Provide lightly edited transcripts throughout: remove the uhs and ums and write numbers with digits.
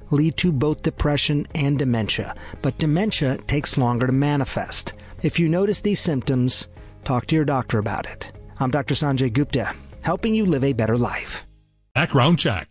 lead to both depression and dementia, but dementia takes longer to manifest. If you notice these symptoms, talk to your doctor about it. I'm Dr. Sanjay Gupta, helping you live a better life. Background check.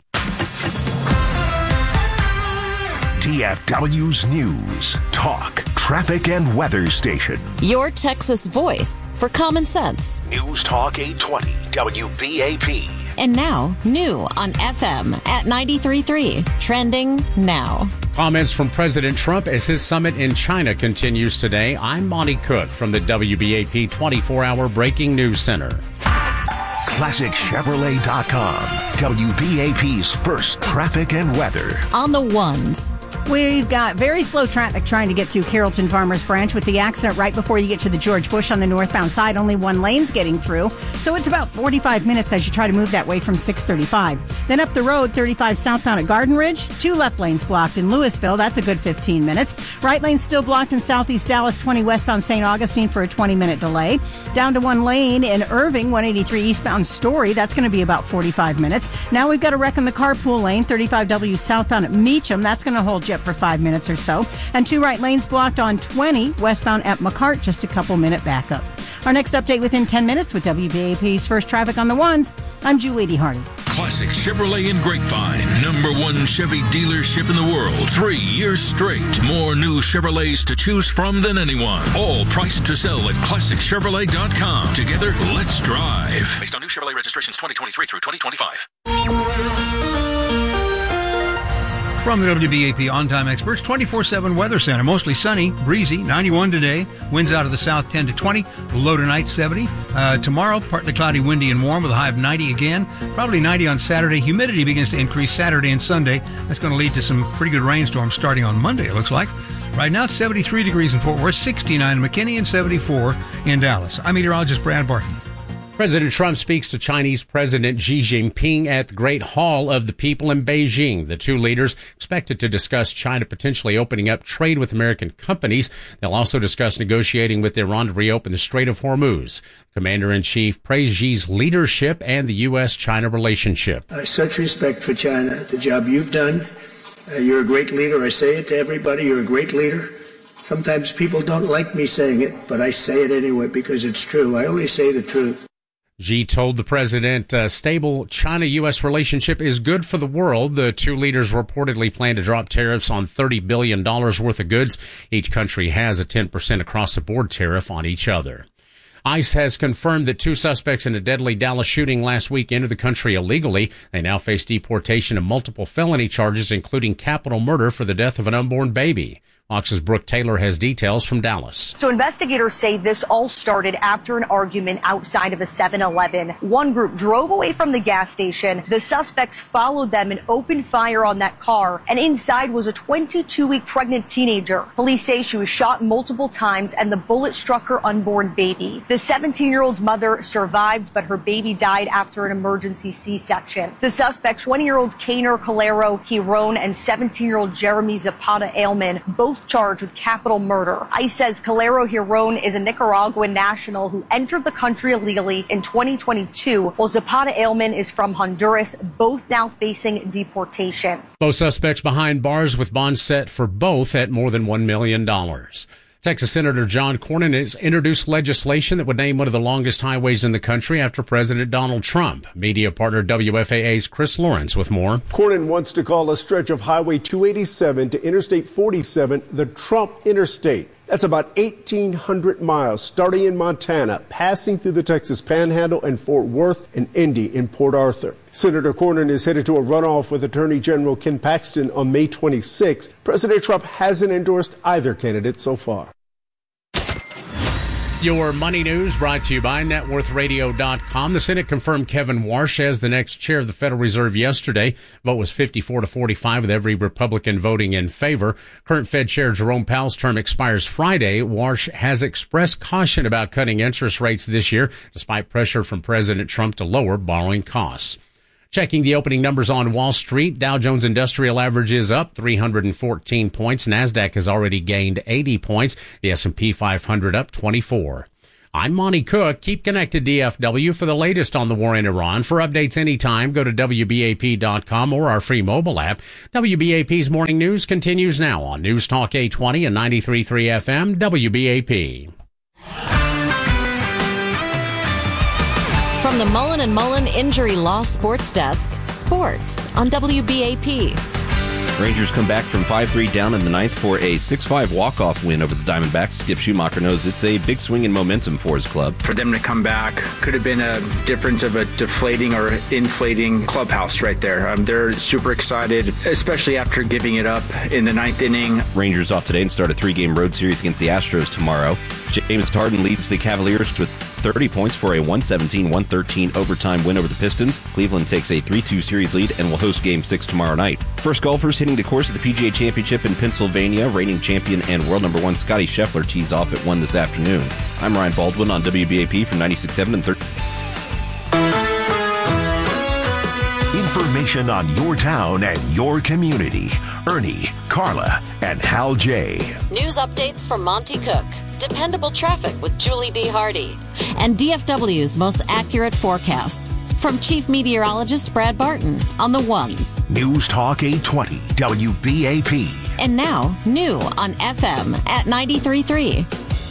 TFW's News, Talk, Traffic, and Weather Station. Your Texas voice for common sense. News Talk 820 WBAP. And now, new on FM at 93.3. Trending now. Comments from President Trump as his summit in China continues today. I'm Monty Cook from the WBAP 24-hour Breaking News Center. ClassicChevrolet.com. WBAP's first traffic and weather. On the ones. We've got very slow traffic trying to get through Carrollton Farmers Branch with the accident right before you get to the George Bush on the northbound side. Only one lane's getting through. So it's about 45 minutes as you try to move that way from 635. Then up the road, 35 southbound at Garden Ridge. 2 left lanes blocked in Louisville. That's a good 15 minutes. Right lane still blocked in southeast Dallas, 20 westbound St. Augustine for a 20-minute delay. Down to 1 lane in Irving, 183 eastbound Story. That's going to be about 45 minutes. Now we've got a wreck in the carpool lane, 35W southbound at Meacham. That's going to hold you up for 5 minutes or so. And 2 right lanes blocked on 20 westbound at McCart, just a couple-minute backup. Our next update within 10 minutes with WBAP's first traffic on the ones. I'm Julie Hardy. Classic Chevrolet in Grapevine, #1 Chevy dealership in the world, 3 years straight. More new Chevrolets to choose from than anyone. All priced to sell at ClassicChevrolet.com. Together, let's drive. Based on new Chevrolet registrations 2023 through 2025. From the WBAP On-Time Experts 24/7 Weather Center. Mostly sunny, breezy, 91 today. Winds out of the south 10 to 20. Low tonight 70. Tomorrow, partly cloudy, windy, and warm with a high of 90 again. Probably 90 on Saturday. Humidity begins to increase Saturday and Sunday. That's going to lead to some pretty good rainstorms starting on Monday, it looks like. Right now, it's 73 degrees in Fort Worth, 69 in McKinney, and 74 in Dallas. I'm meteorologist Brad Barton. President Trump speaks to Chinese President Xi Jinping at the Great Hall of the People in Beijing. The two leaders expected to discuss China potentially opening up trade with American companies. They'll also discuss negotiating with Iran to reopen the Strait of Hormuz. Commander-in-Chief praised Xi's leadership and the U.S.-China relationship. Such respect for China, the job you've done. You're a great leader. I say it to everybody. You're a great leader. Sometimes people don't like me saying it, but I say it anyway because it's true. I only say the truth. Xi told the president a stable China-U.S. relationship is good for the world. The two leaders reportedly plan to drop tariffs on $30 billion worth of goods. Each country has a 10% across-the-board tariff on each other. ICE has confirmed that 2 suspects in a deadly Dallas shooting last week entered the country illegally. They now face deportation and multiple felony charges, including capital murder for the death of an unborn baby. Fox's Brooke Taylor has details from Dallas. So investigators say this all started after an argument outside of a 7-Eleven. One group drove away from the gas station. The suspects followed them and opened fire on that car. And inside was a 22-week pregnant teenager. Police say she was shot multiple times and the bullet struck her unborn baby. The 17-year-old's mother survived, but her baby died after an emergency C-section. The suspects, 20-year-olds Kainer Calero Hiron and 17-year-old Jeremy Zapata Ailman, both charged with capital murder. ICE says Calero Hiron is a Nicaraguan national who entered the country illegally in 2022, while Zapata Ailman is from Honduras, both now facing deportation. Both suspects behind bars with bonds set for both at more than $1 million. Texas Senator John Cornyn has introduced legislation that would name one of the longest highways in the country after President Donald Trump. Media partner WFAA's Chris Lawrence with more. Cornyn wants to call a stretch of Highway 287 to Interstate 47 the Trump Interstate. That's about 1,800 miles starting in Montana, passing through the Texas Panhandle and Fort Worth and Indy in Port Arthur. Senator Cornyn is headed to a runoff with Attorney General Ken Paxton on May 26. President Trump hasn't endorsed either candidate so far. Your money news brought to you by NetWorthRadio.com. The Senate confirmed Kevin Warsh as the next chair of the Federal Reserve yesterday. Vote was 54-45 with every Republican voting in favor. Current Fed Chair Jerome Powell's term expires Friday. Warsh has expressed caution about cutting interest rates this year, despite pressure from President Trump to lower borrowing costs. Checking the opening numbers on Wall Street, Dow Jones Industrial Average is up 314 points. NASDAQ has already gained 80 points. The S&P 500 up 24. I'm Monty Cook. Keep connected, DFW, for the latest on the war in Iran. For updates anytime, go to WBAP.com or our free mobile app. WBAP's Morning News continues now on News Talk 820 and 93.3 FM, WBAP. From the Mullen & Mullen Injury Law Sports Desk, sports on WBAP. Rangers come back from 5-3 down in the ninth for a 6-5 walk-off win over the Diamondbacks. Skip Schumacher knows it's a big swing in momentum for his club. For them to come back could have been a difference of a deflating or inflating clubhouse right there. They're super excited, especially after giving it up in the ninth inning. Rangers off today and start a 3-game road series against the Astros tomorrow. James Harden leads the Cavaliers with 30 points for a 117-113 overtime win over the Pistons. Cleveland takes a 3-2 series lead and will host Game 6 tomorrow night. First golfers hitting the course of the PGA Championship in Pennsylvania. Reigning champion and world number 1 Scotty Scheffler tees off at 1 this afternoon. I'm Ryan Baldwin on WBAP from 96.7 and 13. Information on your town and your community. Ernie, Carla, and Hal J. News updates from Monty Cook. Dependable traffic with Julie D. Hardy. And DFW's most accurate forecast. From Chief Meteorologist Brad Barton on the ones. News Talk 820 WBAP. And now, new on FM at 93.3.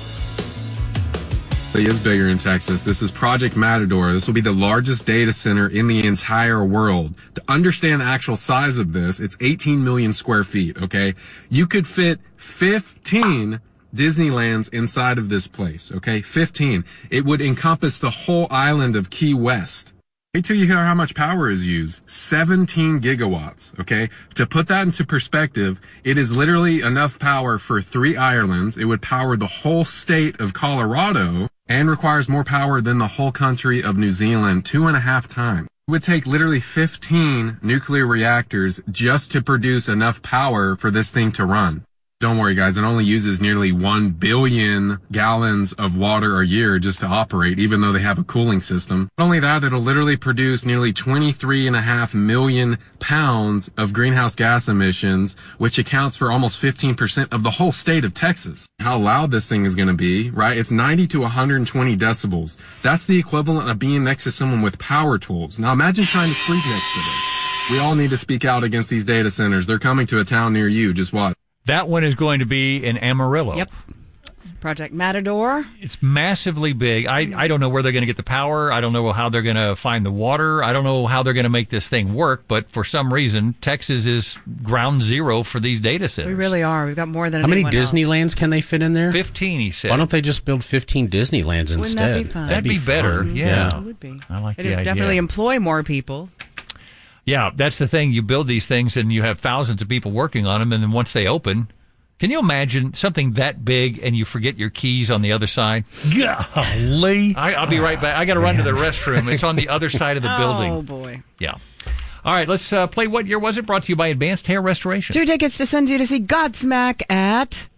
Is bigger in Texas. This is Project Matador. This will be the largest data center in the entire world. To understand the actual size of this, it's 18 million square feet, okay? You could fit 15 Disneylands inside of this place, okay? 15. It would encompass the whole island of Key West. Wait till you hear how much power is used. 17 gigawatts, okay? To put that into perspective, it is literally enough power for 3 Irelands. It would power the whole state of Colorado and requires more power than the whole country of New Zealand 2.5 times. It would take literally 15 nuclear reactors just to produce enough power for this thing to run. Don't worry, guys. It only uses nearly 1 billion gallons of water a year just to operate, even though they have a cooling system. Not only that, it'll literally produce nearly 23.5 million pounds of greenhouse gas emissions, which accounts for almost 15% of the whole state of Texas. How loud this thing is going to be, right? It's 90 to 120 decibels. That's the equivalent of being next to someone with power tools. Now imagine trying to sleep next to them. We all need to speak out against these data centers. They're coming to a town near you. Just watch. That one is going to be in Amarillo. Yep. Project Matador. It's massively big. I don't know where they're going to get the power. I don't know how they're going to find the water. I don't know how they're going to make this thing work. But for some reason, Texas is ground zero for these data centers. We really are. We've got more than How many anyone else. Disneylands can they fit in there? 15, he said. Why don't they just build 15 Disneylands instead? Wouldn't that be fun? That'd be better. fun. Yeah. It would be. I like the It'd idea. definitely employ more people. Yeah, that's the thing. You build these things and you have thousands of people working on them, and then once they open, can you imagine something that big and you forget your keys on the other side? Golly. I'll be right back. I got to run to the restroom. It's on the other side of the building. Oh, boy. Yeah. All right, let's play What Year Was It? Brought to you by Advanced Hair Restoration. 2 tickets to send you to see Godsmack at...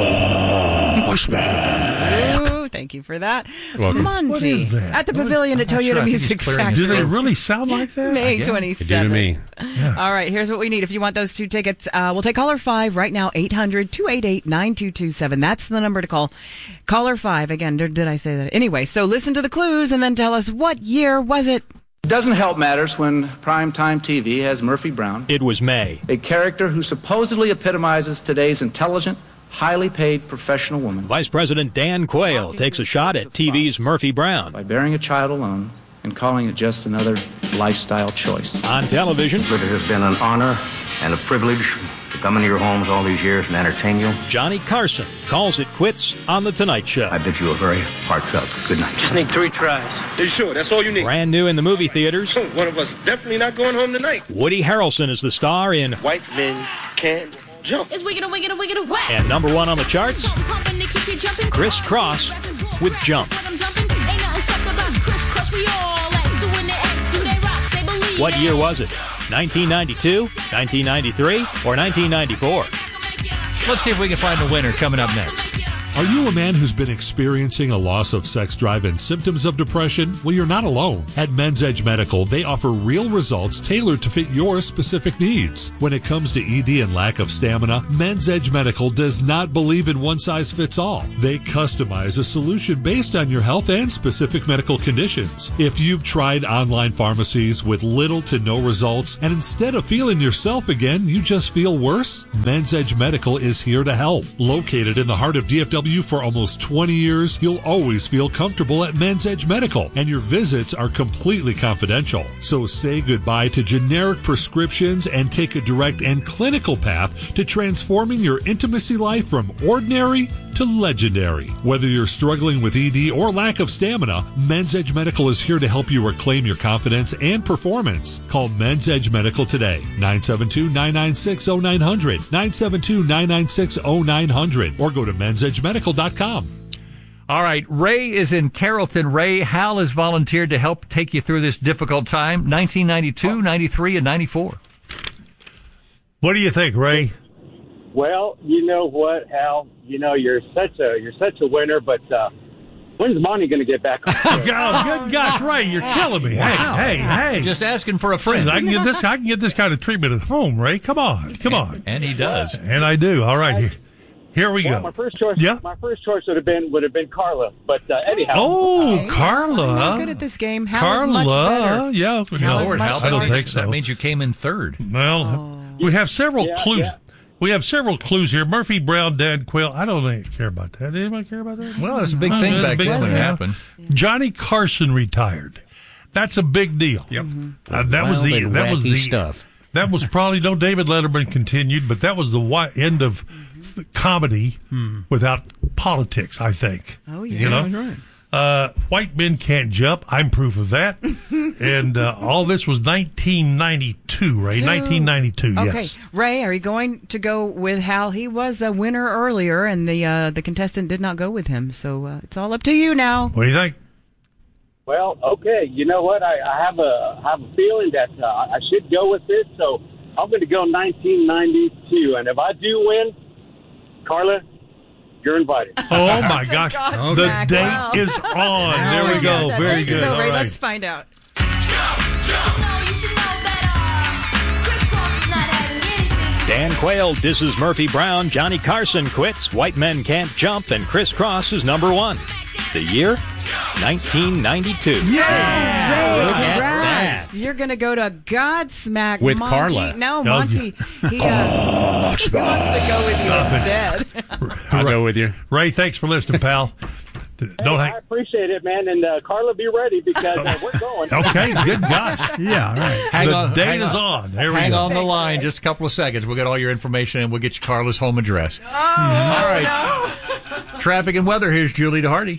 Ooh, thank you for that. Welcome. Monty. What is that? At the Pavilion at I'm not sure. Toyota I think he's Music clearing his Factory. Do they throat. really sound like that? May Yeah. 27th. They do to me. Yeah. All right, here's what we need. If you want those 2 tickets, we'll take caller 5 right now, 800-288-9227. That's the number to call. Caller 5. Again, did I say that? Anyway, so listen to the clues and then tell us what year was it? It doesn't help matters when primetime TV has Murphy Brown, It was May. a character who supposedly epitomizes today's intelligent, highly paid professional woman, Vice President Dan Quayle takes a shot at TV's Murphy Brown. by bearing a child alone and calling it just another lifestyle choice. On television, It has been an honor and a privilege to come into your homes all these years and entertain you. Johnny Carson calls it quits on The Tonight Show. I bid you a very heartfelt good night. Just need 3 tries. You sure? That's all you need? Brand new in the movie theaters, One of us definitely not going home tonight. Woody Harrelson is the star in White men can't jump. It's wiggin' away. and number 1 on the charts, Criss Cross with Jump. What year was it? 1992, 1993, or 1994? Let's see if we can find the winner coming up next. Are you a man who's been experiencing a loss of sex drive and symptoms of depression? Well, you're not alone. At Men's Edge Medical, they offer real results tailored to fit your specific needs. When it comes to ED and lack of stamina, Men's Edge Medical does not believe in one size fits all. They customize a solution based on your health and specific medical conditions. If you've tried online pharmacies with little to no results, and instead of feeling yourself again, you just feel worse, Men's Edge Medical is here to help. Located in the heart of DFW for almost 20 years, you'll always feel comfortable at Men's Edge Medical, and your visits are completely confidential. So say goodbye to generic prescriptions and take a direct and clinical path to transforming your intimacy life from ordinary to legendary. Whether you're struggling with ED or lack of stamina, Men's Edge Medical is here to help you reclaim your confidence and performance. Call Men's Edge Medical today, 972-996-0900, 972-996-0900, or go to mensedgemedical.com. All right, Ray is in Carrollton. Ray, Hal has volunteered to help take you through this difficult time, 1992, 93, and 94. What do you think, Ray? Well, you know what, Hal? You know, you're such a winner, but when's Monty going to get back on? Oh, good gosh, Ray, you're killing me. Wow. Hey. Just asking for a friend. I can get this kind of treatment at home, Ray. Come on. And he does. And I do. All right, here we go. My first choice would have been Carla, but anyhow. Oh, Okay. Carla. I'm not good at this game. Hal is much better. Yeah. Hal is much I don't think so. That means you came in third. Well, we have several clues. Yeah. We have several clues here. Murphy Brown, Dan Quayle. I don't care about that. Did anybody care about that? Well, it's a big thing back then when it happened. Johnny Carson retired. That's a big deal. Yep. That was the stuff. That was probably David Letterman continued, but that was the end of comedy without politics, I think. Oh, yeah. You know? That's right. White Men Can't Jump. I'm proof of that. And all this was 1992, right? 1992, Okay, yes. Ray, are you going to go with Hal? He was a winner earlier, and the contestant did not go with him. So it's all up to you now. What do you think? Well, okay. You know what? I have a feeling that I should go with this, so I'm going to go 1992. And if I do win, Carla, you're invited. Oh, my gosh. The date is on. There we go. Very Thank you, good. though, All Ray. right. Let's find out. Dan Quayle disses Murphy Brown. Johnny Carson quits. White Men Can't Jump. And Chris Cross is number one. The year, 1992. Ray, Look at congrats. that. You're going to go to Godsmack With Monty. Carla. No, Monty. He wants to go with you instead. I'll go with you. Ray, thanks for listening, pal. I appreciate it, man. And Carla, be ready because we're going. Okay, good gosh. Yeah, all right. The date is on. There we Hang go. on the line just a couple of seconds. We'll get all your information and we'll get you Carla's home address. Oh, all right. Traffic and weather. Here's Julie DeHardy.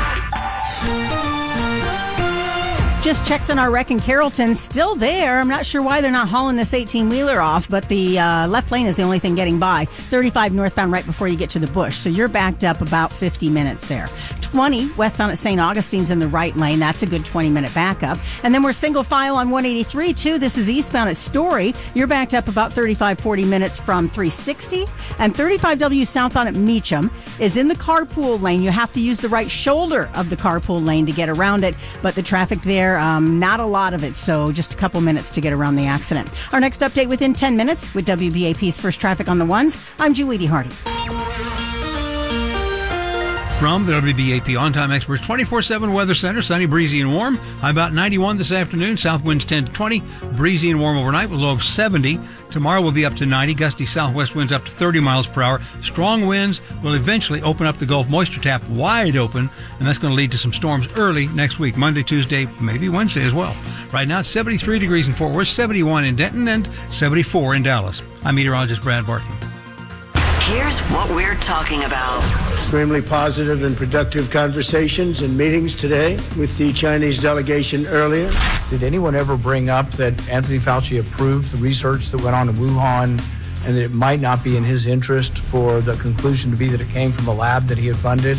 Just checked on our wreck in Carrollton. Still there. I'm not sure why they're not hauling this 18-wheeler off, but the left lane is the only thing getting by. 35 northbound right before you get to the bush. So you're backed up about 50 minutes there. 20 westbound at St. Augustine's in the right lane. That's a good 20-minute backup. And then we're single file on 183, too. This is eastbound at Story. You're backed up about 35, 40 minutes from 360. And 35W southbound at Meacham is in the carpool lane. You have to use the right shoulder of the carpool lane to get around it. But the traffic there, not a lot of it. So just a couple minutes to get around the accident. Our next update within 10 minutes with WBAP's First Traffic on the Ones. I'm Julie DeHardy. From the WBAP On-Time Experts 24/7 Weather Center, sunny, breezy, and warm. High about 91 this afternoon. South winds 10 to 20. Breezy and warm overnight with a low of 70. Tomorrow will be up to 90. Gusty southwest winds up to 30 miles per hour. Strong winds will eventually open up the Gulf moisture tap wide open, and that's going to lead to some storms early next week. Monday, Tuesday, maybe Wednesday as well. Right now it's 73 degrees in Fort Worth, 71 in Denton, and 74 in Dallas. I'm meteorologist Brad Barton. Here's what we're talking about. Extremely positive and productive conversations and meetings today with the Chinese delegation earlier. Did anyone ever bring up that Anthony Fauci approved the research that went on in Wuhan and that it might not be in his interest for the conclusion to be that it came from a lab that he had funded?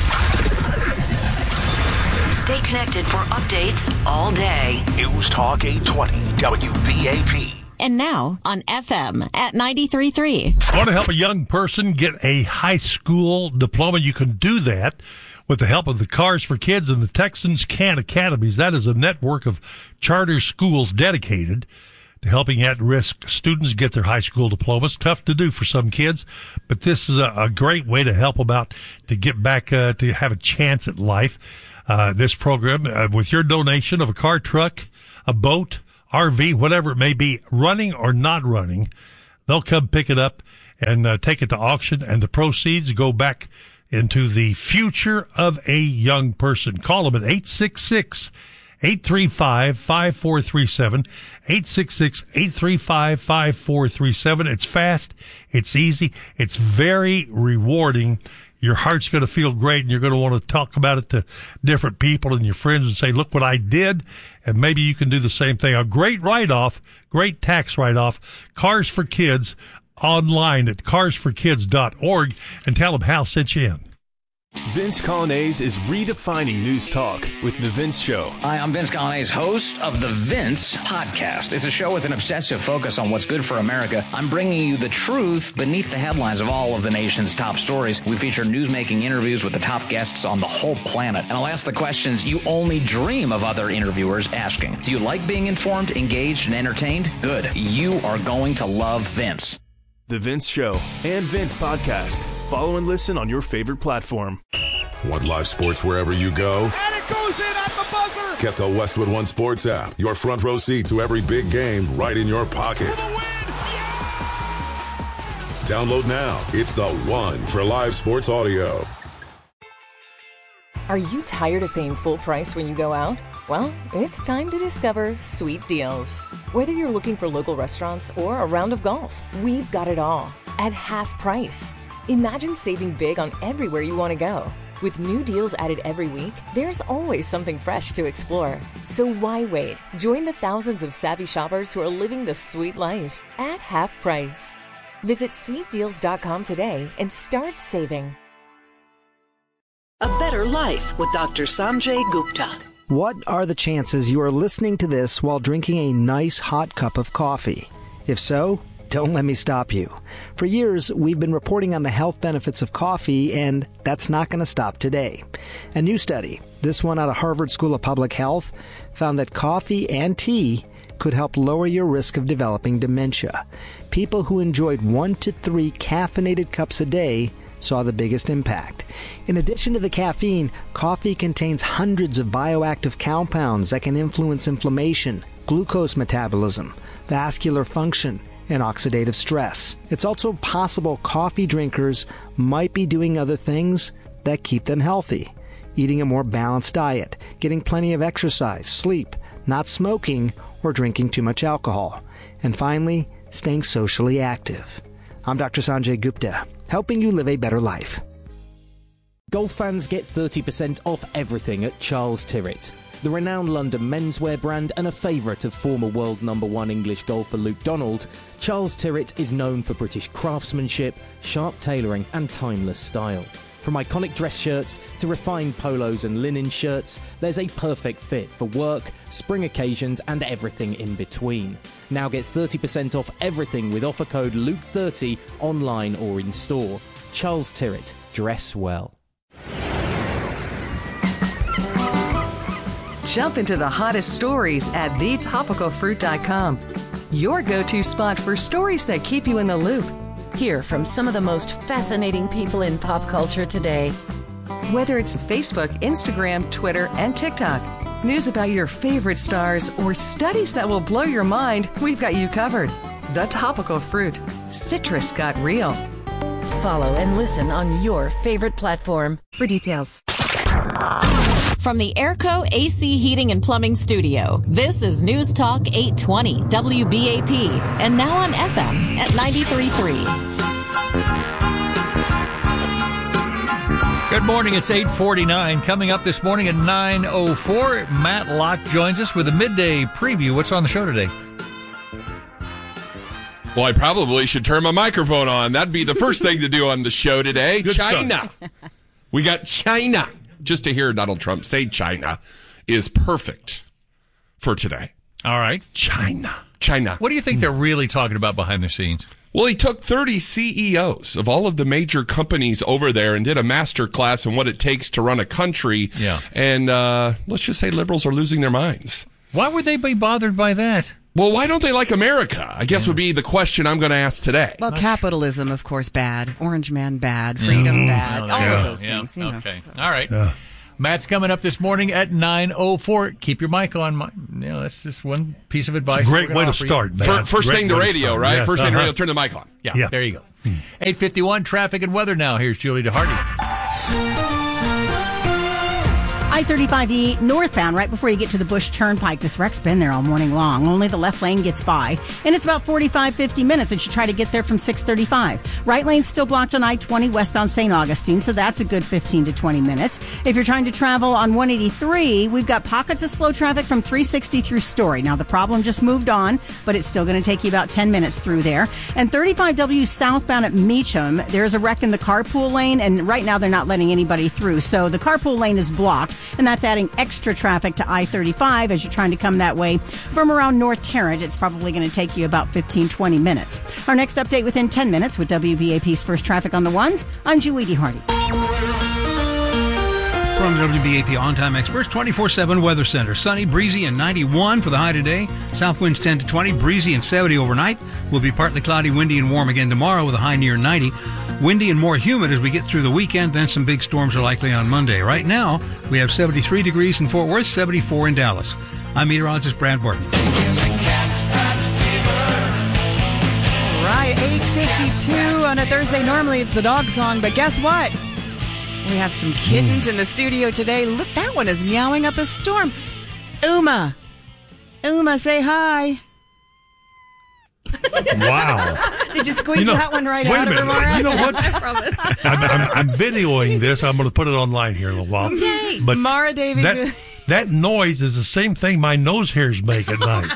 Stay connected for updates all day. News Talk 820 WBAP. And now on FM at 93.3. Want to help a young person get a high school diploma? You can do that with the help of the Cars for Kids and the Texans Can Academies. That is a network of charter schools dedicated to helping at-risk students get their high school diplomas. Tough to do for some kids, but this is a great way to help them out to get back to have a chance at life. This program, with your donation of a car, truck, a boat, RV, whatever it may be, running or not running, they'll come pick it up and take it to auction, and the proceeds go back into the future of a young person. Call them at 866-835-5437, 866-835-5437. It's fast, it's easy, it's very rewarding. Your heart's going to feel great, and you're going to want to talk about it to different people and your friends and say, look what I did, and maybe you can do the same thing. A great write-off, great tax write-off, Cars for Kids, online at carsforkids.org, and tell them Hal sent you in. Vince Colonnese is redefining news talk with The Vince Show. Hi, I'm Vince Colonnese, host of The Vince Podcast. It's a show with an obsessive focus on what's good for America. I'm bringing you the truth beneath the headlines of all of the nation's top stories. We feature news-making interviews with the top guests on the whole planet. And I'll ask the questions you only dream of other interviewers asking. Do you like being informed, engaged, and entertained? Good. You are going to love Vince. The Vince Show and Vince Podcast. Follow and listen on your favorite platform. Want live sports wherever you go? And it goes in at the buzzer! Get the Westwood One Sports app. Your front row seat to every big game right in your pocket. Download now. It's the one for live sports audio. Are you tired of paying full price when you go out? Well, it's time to discover Sweet Deals. Whether you're looking for local restaurants or a round of golf, we've got it all at half price. Imagine saving big on everywhere you want to go. With new deals added every week, there's always something fresh to explore. So why wait? Join the thousands of savvy shoppers who are living the sweet life at half price. Visit sweetdeals.com today and start saving. A Better Life with Dr. Sanjay Gupta. What are the chances you are listening to this while drinking a nice hot cup of coffee? If so, don't let me stop you. For years, we've been reporting on the health benefits of coffee, and that's not going to stop today. A new study, this one out of Harvard School of Public Health, found that coffee and tea could help lower your risk of developing dementia. People who enjoyed 1 to 3 caffeinated cups a day saw the biggest impact. In addition to the caffeine, coffee contains hundreds of bioactive compounds that can influence inflammation, glucose metabolism, vascular function, and oxidative stress. It's also possible coffee drinkers might be doing other things that keep them healthy. Eating a more balanced diet, getting plenty of exercise, sleep, not smoking, or drinking too much alcohol. And finally, staying socially active. I'm Dr. Sanjay Gupta, helping you live a better life. Golf fans get 30% off everything at Charles Tyrrett. The renowned London menswear brand and a favourite of former world #1 English golfer Luke Donald, Charles Tyrrett is known for British craftsmanship, sharp tailoring and timeless style. From iconic dress shirts to refined polos and linen shirts, there's a perfect fit for work, spring occasions and everything in between. Now get 30% off everything with offer code Luke30 online or in store. Charles Tyrrett, dress well. Jump into the hottest stories at thetopicalfruit.com. Your go-to spot for stories that keep you in the loop. Hear from some of the most fascinating people in pop culture today. Whether it's Facebook, Instagram, Twitter, and TikTok, news about your favorite stars, or studies that will blow your mind, we've got you covered. The Topical Fruit. Citrus got real. Follow and listen on your favorite platform for details. From the Airco AC Heating and Plumbing Studio, this is News Talk 820 WBAP, and now on FM at 93.3. Good morning. It's 8:49. Coming up this morning at 9:04, Matt Locke joins us with a midday preview. What's on the show today? Well, I probably should turn my microphone on. That'd be the first thing to do on the show today. Good China. We got China. Just to hear Donald Trump say China is perfect for today. All right. China. China. What do you think they're really talking about behind the scenes? Well, he took 30 CEOs of all of the major companies over there and did a master class on what it takes to run a country. Yeah. And let's just say liberals are losing their minds. Why would they be bothered by that? Well, why don't they like America? I guess would be the question I'm going to ask today. Well, capitalism, of course, bad. Orange man, bad. Freedom, bad. All of those things. You know, okay. All right. Matt's coming up this morning at 9:04. Keep your mic on. That's just one piece of advice. It's a great way to start, Matt. First thing to radio, right? Yes, First thing to radio, turn the mic on. Yeah, there you go. 8:51, traffic and weather now. Here's Julie DeHardy. I-35E northbound, right before you get to the Bush Turnpike. This wreck's been there all morning long. Only the left lane gets by. And it's about 50 minutes as you try to get there from 635. Right lane's still blocked on I-20 westbound St. Augustine, so that's a good 15 to 20 minutes. If you're trying to travel on 183, we've got pockets of slow traffic from 360 through Story. Now, the problem just moved on, but it's still going to take you about 10 minutes through there. And 35W southbound at Meacham, there's a wreck in the carpool lane, and right now they're not letting anybody through. So the carpool lane is blocked. And that's adding extra traffic to I-35 as you're trying to come that way from around North Tarrant. It's probably going to take you about 15, 20 minutes. Our next update within 10 minutes with WBAP's First Traffic on the Ones. I'm Julie DeHardy. From the WBAP On-Time Experts 24/7 Weather Center. Sunny, breezy, and 91 for the high today. South winds 10 to 20, breezy and 70 overnight. Will be partly cloudy, windy, and warm again tomorrow with a high near 90. Windy and more humid as we get through the weekend. Then some big storms are likely on Monday. Right now, we have 73 degrees in Fort Worth, 74 in Dallas. I'm meteorologist Brad Barton. All right, 8:52 on a Thursday. Normally it's the dog song, but guess what? We have some kittens in the studio today. Look, that one is meowing up a storm. Uma, say hi. Wow. Did you squeeze that one right out of her, Mara? You know what? I promise. I'm videoing this. I'm going to put it online here in a little while. Okay. But Mara Davies. that noise is the same thing my nose hairs make at night.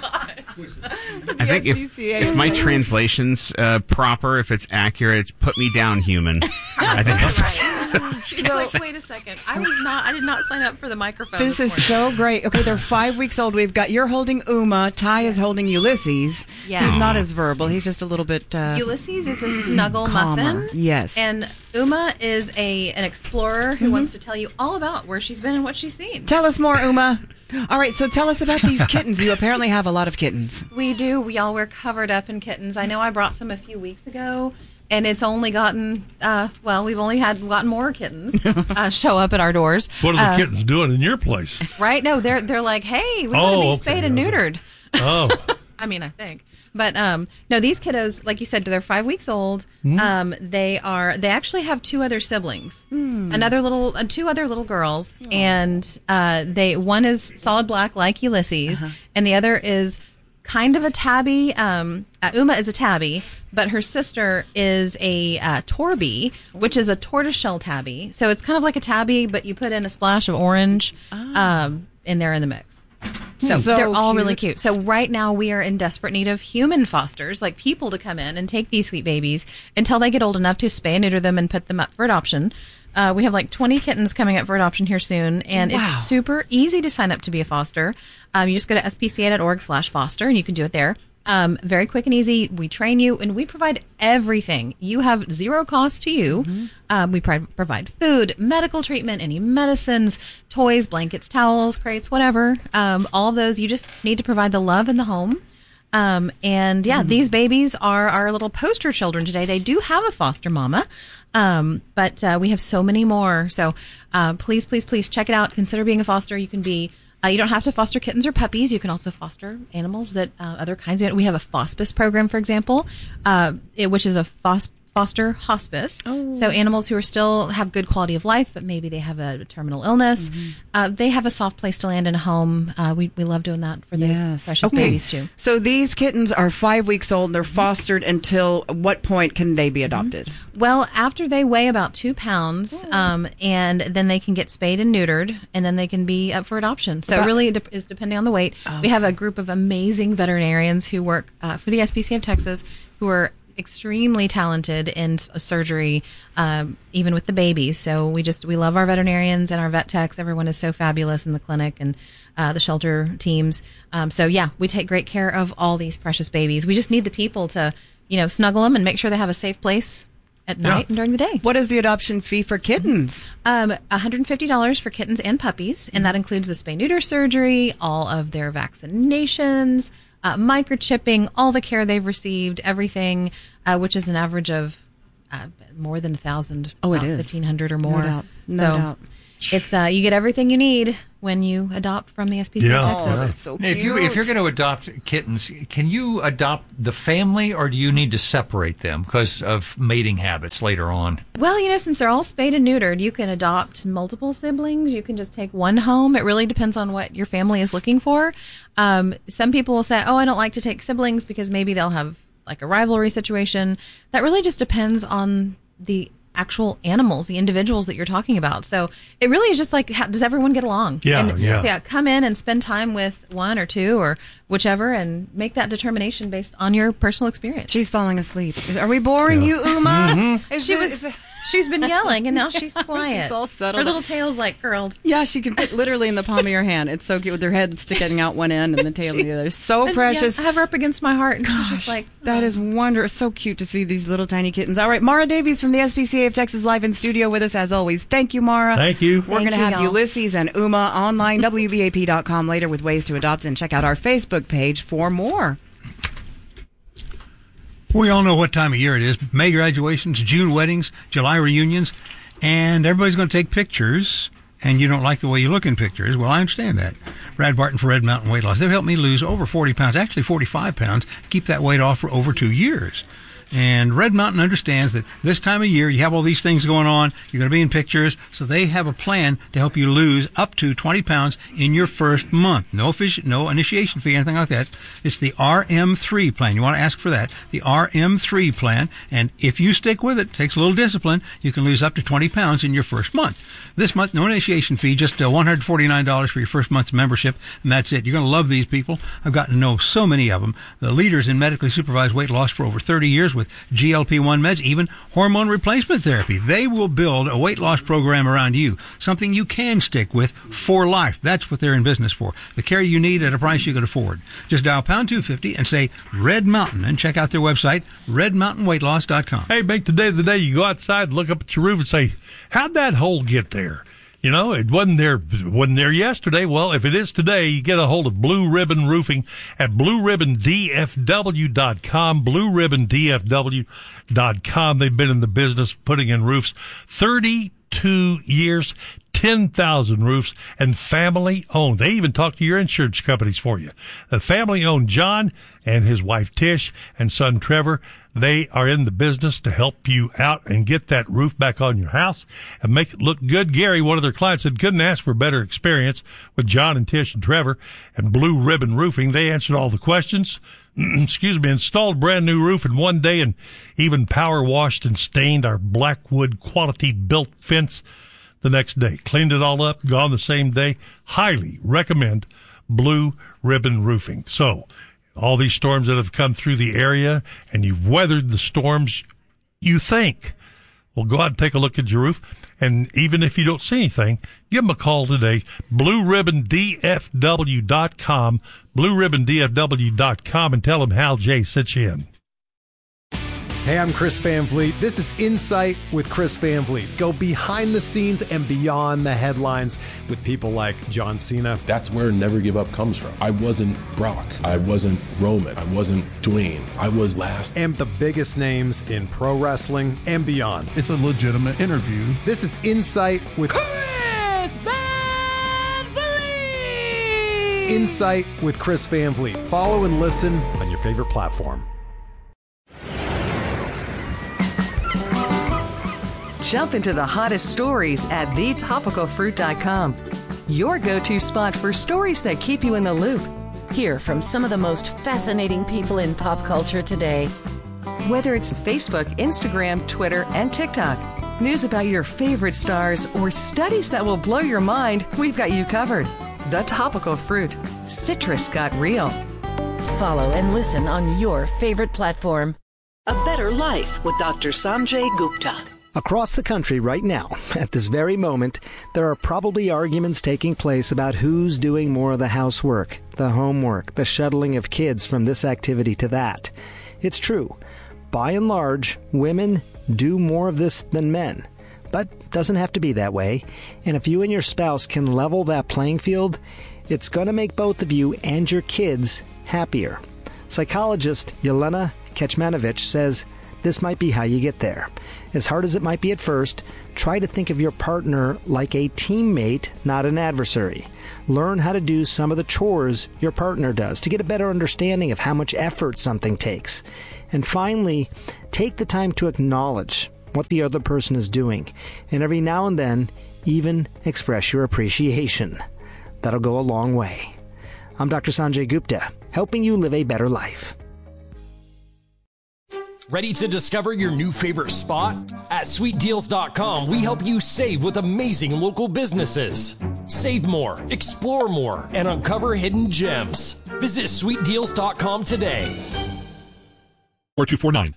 I think if my translation's proper, if it's accurate, it's put me down, human. I think that's what wait a second. I did not sign up for the microphone. This is so great. Okay, they're 5 weeks old. You're holding Uma. Ty is holding Ulysses. Yeah. He's not as verbal. He's just a little bit Ulysses is a snuggle calmer. muffin. Yes. And Uma is an explorer who wants to tell you all about where she's been and what she's seen. Tell us more, Uma. All right, so tell us about these kittens. You apparently have a lot of kittens. We do. We all were covered up in kittens. I know I brought some a few weeks ago, and it's only gotten, we've only gotten more kittens show up at our doors. What are the kittens doing in your place? Right? No, they're like, hey, we want to be spayed and neutered. Oh. I mean, I think. But no, these kiddos, like you said, they're 5 weeks old. They actually have two other siblings, two other little girls, and one is solid black like Ulysses, and the other is kind of a tabby. Uma is a tabby, but her sister is a Torby, which is a tortoiseshell tabby. So it's kind of like a tabby, but you put in a splash of orange, and they're in the mix. So they're all really cute. So right now we are in desperate need of human fosters, like people to come in and take these sweet babies until they get old enough to spay and neuter them and put them up for adoption. We have like 20 kittens coming up for adoption here soon, and it's super easy to sign up to be a foster. You just go to spca.org/foster, and you can do it there. Very quick and easy. We train you, and we provide everything. You have zero cost to you. We provide food, medical treatment, any medicines, toys, blankets, towels, crates, whatever. All of those. You just need to provide the love in the home. These babies are our little poster children today. They do have a foster mama, but we have so many more. So please check it out. Consider being a foster. You can be. You don't have to foster kittens or puppies. You can also foster animals that other kinds of. We have a FOSPICE program, for example, which is a foster hospice. So animals who are still have good quality of life, but maybe they have a terminal illness. They have a soft place to land in a home. We love doing that for those precious babies too. So these kittens are 5 weeks old. They're fostered until what point can they be adopted? Well, after they weigh about 2 pounds, and then they can get spayed and neutered, and then they can be up for adoption. So it really is depending on the weight. We have a group of amazing veterinarians who work for the SPCA of Texas who are extremely talented in surgery, even with the babies. So we love our veterinarians and our vet techs. Everyone is so fabulous in the clinic and the shelter teams. We take great care of all these precious babies. We just need the people to, snuggle them and make sure they have a safe place at night and during the day. What is the adoption fee for kittens? $150 for kittens and puppies, and that includes the spay-neuter surgery, all of their vaccinations, microchipping, all the care they've received, everything, which is an average of more than 1,000. Oh, it is 1,500 or more. No doubt. It's you get everything you need when you adopt from the SPCA of Texas. Oh, that's so cute. If you're going to adopt kittens, can you adopt the family, or do you need to separate them because of mating habits later on? Well, since they're all spayed and neutered, you can adopt multiple siblings. You can just take one home. It really depends on what your family is looking for. Some people will say, I don't like to take siblings because maybe they'll have like a rivalry situation. That really just depends on the actual animals, the individuals that you're talking about. So it really is just like, does everyone get along? Yeah. Come in and spend time with one or two or whichever and make that determination based on your personal experience. She's falling asleep. Are we boring you, Uma? Mm-hmm. She's been yelling and now she's quiet. She's all settled. Her little tail's like curled. Yeah, she can fit literally in the palm of your hand. It's so cute with her head sticking out one end and the tail the other. So precious. I have her up against my heart and she's just like... That is wonderful. So cute to see these little tiny kittens. All right, Mara Davies from the SPCA of Texas live in studio with us as always. Thank you, Mara. Thank you. We're going to have Ulysses and Uma online, WBAP.com later with ways to adopt, and check out our Facebook page for more. We all know what time of year it is. May graduations, June weddings, July reunions, and everybody's going to take pictures, and you don't like the way you look in pictures. Well, I understand that. Brad Barton for Red Mountain Weight Loss. They've helped me lose over 40 pounds, actually 45 pounds, keep that weight off for over 2 years. And Red Mountain understands that this time of year, you have all these things going on, you're going to be in pictures, so they have a plan to help you lose up to 20 pounds in your first month. No initiation fee, anything like that. It's the RM3 plan. You want to ask for that. The RM3 plan. And if you stick with it, takes a little discipline, you can lose up to 20 pounds in your first month. This month, no initiation fee, just $149 for your first month's membership, and that's it. You're going to love these people. I've gotten to know so many of them. The leaders in medically supervised weight loss for over 30 years with GLP-1 meds, even hormone replacement therapy. They will build a weight loss program around you, something you can stick with for life. That's what they're in business for. The care you need at a price you can afford. Just dial pound 250 and say Red Mountain and check out their website, redmountainweightloss.com. Hey, make today the day you go outside, look up at your roof and say, how'd that hole get there? It wasn't there yesterday. Well, if it is today, you get a hold of Blue Ribbon Roofing at blueribbondfw.com, blueribbondfw.com. They've been in the business of putting in roofs 32 years, 10,000 roofs, and family owned. They even talk to your insurance companies for you. The family owned John and his wife Tish and son Trevor. They are in the business to help you out and get that roof back on your house and make it look good. Gary, one of their clients, said couldn't ask for a better experience with John and Tish and Trevor and Blue Ribbon Roofing. They answered all the questions. Installed a brand new roof in one day and even power washed and stained our Blackwood quality built fence the next day. Cleaned it all up, gone the same day. Highly recommend Blue Ribbon Roofing. So, all these storms that have come through the area, and you've weathered the storms, you think. Well, go out and take a look at your roof, and even if you don't see anything, give them a call today. BlueRibbonDFW.com, BlueRibbonDFW.com, and tell them Hal J sent you in. Hey, I'm Chris Van Vliet. This is Insight with Chris Van Vliet. Go behind the scenes and beyond the headlines with people like John Cena. That's where Never Give Up comes from. I wasn't Brock. I wasn't Roman. I wasn't Dwayne. I was last. And the biggest names in pro wrestling and beyond. It's a legitimate interview. This is Insight with Chris Van Vliet! Insight with Chris Van Vliet. Follow and listen on your favorite platform. Jump into the hottest stories at thetopicalfruit.com. Your go-to spot for stories that keep you in the loop. Hear from some of the most fascinating people in pop culture today. Whether it's Facebook, Instagram, Twitter, and TikTok, news about your favorite stars, or studies that will blow your mind, we've got you covered. The Topical Fruit. Citrus got real. Follow and listen on your favorite platform. A Better Life with Dr. Sanjay Gupta. Across the country right now, at this very moment, there are probably arguments taking place about who's doing more of the housework, the homework, the shuttling of kids from this activity to that. It's true. By and large, women do more of this than men. But doesn't have to be that way. And if you and your spouse can level that playing field, it's going to make both of you and your kids happier. Psychologist Yelena Kecmanovic says this might be how you get there. As hard as it might be at first, try to think of your partner like a teammate, not an adversary. Learn how to do some of the chores your partner does to get a better understanding of how much effort something takes. And finally, take the time to acknowledge what the other person is doing, and every now and then, even express your appreciation. That'll go a long way. I'm Dr. Sanjay Gupta, helping you live a better life. Ready to discover your new favorite spot? At SweetDeals.com, we help you save with amazing local businesses. Save more, explore more, and uncover hidden gems. Visit SweetDeals.com today. 4249.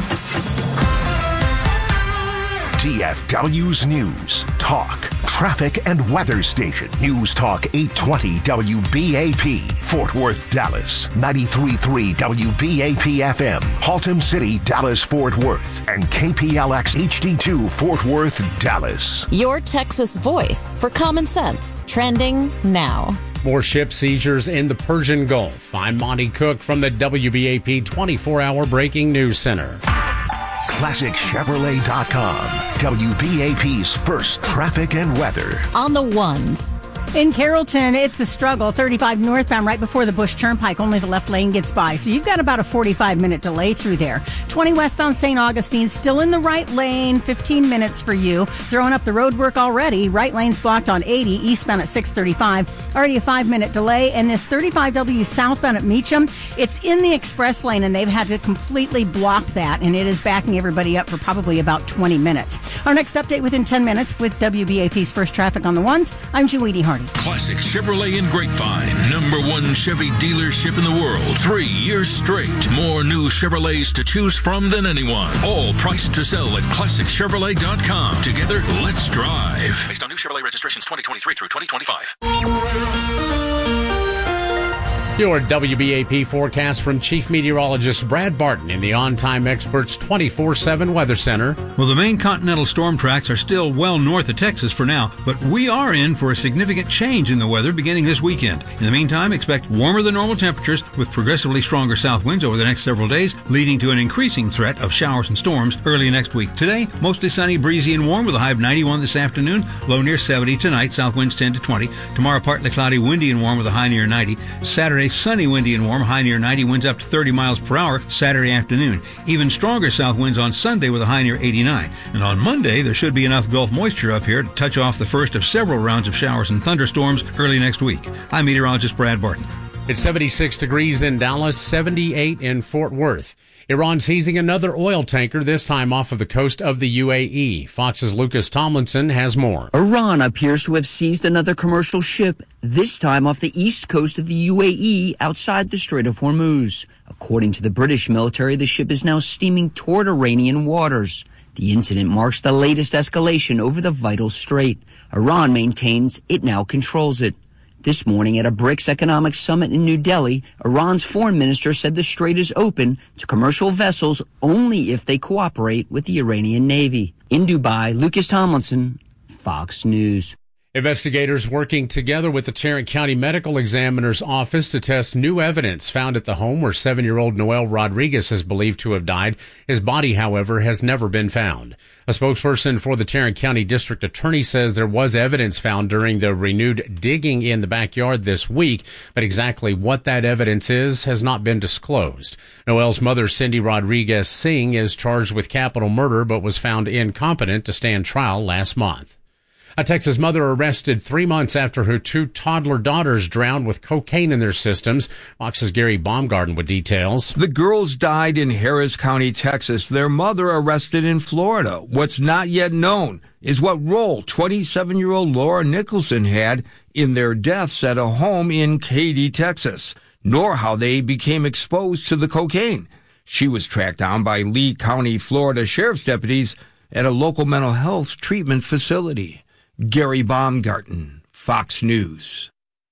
DFW's News, Talk, Traffic and Weather Station. News Talk 820 WBAP, Fort Worth, Dallas. 93.3 WBAP FM, Haltom City, Dallas, Fort Worth. And KPLX HD2, Fort Worth, Dallas. Your Texas voice for common sense. Trending now. More ship seizures in the Persian Gulf. I'm Monty Cook from the WBAP 24-hour Breaking News Center. ClassicChevrolet.com, WBAP's first traffic and weather. On the ones. In Carrollton, it's a struggle. 35 northbound right before the Bush Turnpike. Only the left lane gets by. So you've got about a 45-minute delay through there. 20 westbound St. Augustine, still in the right lane. 15 minutes for you. Throwing up the road work already. Right lane's blocked on 80, eastbound at 635. Already a 5-minute delay. And this 35W southbound at Meacham, it's in the express lane, and they've had to completely block that. And it is backing everybody up for probably about 20 minutes. Our next update within 10 minutes with WBAP's first traffic on the ones. I'm Julie Hardy. Classic Chevrolet in Grapevine, #1 Chevy dealership in the world. 3 years straight. More new Chevrolets to choose from than anyone. All priced to sell at ClassicChevrolet.com. Together, let's drive. Based on new Chevrolet registrations 2023 through 2025. Your WBAP forecast from Chief Meteorologist Brad Barton in the On Time Experts 24/7 Weather Center. Well, the main continental storm tracks are still well north of Texas for now, but we are in for a significant change in the weather beginning this weekend. In the meantime, expect warmer than normal temperatures with progressively stronger south winds over the next several days, leading to an increasing threat of showers and storms early next week. Today, mostly sunny, breezy, and warm with a high of 91 this afternoon, low near 70 tonight, south winds 10 to 20. Tomorrow, partly cloudy, windy, and warm with a high near 90. Saturday, sunny, windy, and warm, high near 90, winds up to 30 miles per hour Saturday afternoon. Even stronger south winds on Sunday with a high near 89. And on Monday, there should be enough Gulf moisture up here to touch off the first of several rounds of showers and thunderstorms early next week. I'm meteorologist Brad Barton. It's 76 degrees in Dallas, 78 in Fort Worth. Iran's seizing another oil tanker, this time off of the coast of the UAE. Fox's Lucas Tomlinson has more. Iran appears to have seized another commercial ship, this time off the east coast of the UAE outside the Strait of Hormuz. According to the British military, the ship is now steaming toward Iranian waters. The incident marks the latest escalation over the vital strait. Iran maintains it now controls it. This morning at a BRICS economic summit in New Delhi, Iran's foreign minister said the strait is open to commercial vessels only if they cooperate with the Iranian Navy. In Dubai, Lucas Tomlinson, Fox News. Investigators working together with the Tarrant County Medical Examiner's Office to test new evidence found at the home where 7-year-old Noel Rodriguez is believed to have died. His body, however, has never been found. A spokesperson for the Tarrant County District Attorney says there was evidence found during the renewed digging in the backyard this week, but exactly what that evidence is has not been disclosed. Noel's mother, Cindy Rodriguez Singh, is charged with capital murder but was found incompetent to stand trial last month. A Texas mother arrested 3 months after her 2 toddler daughters drowned with cocaine in their systems. Fox's Gary Baumgarten with details. The girls died in Harris County, Texas. Their mother arrested in Florida. What's not yet known is what role 27-year-old Laura Nicholson had in their deaths at a home in Katy, Texas, nor how they became exposed to the cocaine. She was tracked down by Lee County, Florida sheriff's deputies at a local mental health treatment facility. Gary Baumgarten, Fox News.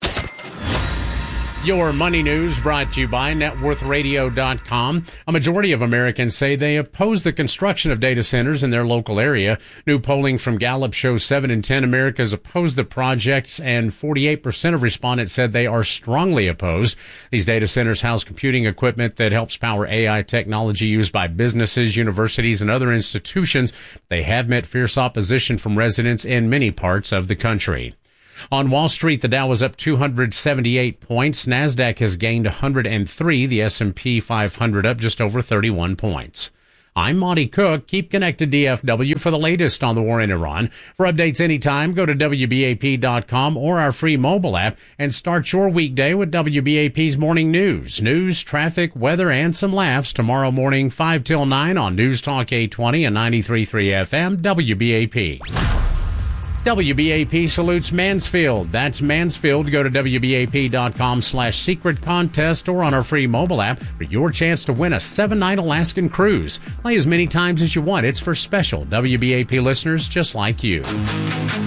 Your money news brought to you by networthradio.com. A majority of Americans say they oppose the construction of data centers in their local area. New polling from Gallup shows 7 in 10 Americans oppose the projects, and 48% of respondents said they are strongly opposed. These data centers house computing equipment that helps power AI technology used by businesses, universities, and other institutions. They have met fierce opposition from residents in many parts of the country. On Wall Street, the Dow was up 278 points. NASDAQ has gained 103. The S&P 500 up just over 31 points. I'm Monty Cook. Keep connected DFW for the latest on the war in Iran. For updates anytime, go to WBAP.com or our free mobile app and start your weekday with WBAP's morning news. News, traffic, weather, and some laughs tomorrow morning 5 till 9 on News Talk 820 and 93.3 FM WBAP. WBAP salutes Mansfield. That's Mansfield. Go to WBAP.com/secret contest or on our free mobile app for your chance to win a 7-night Alaskan cruise. Play as many times as you want. It's for special WBAP listeners just like you.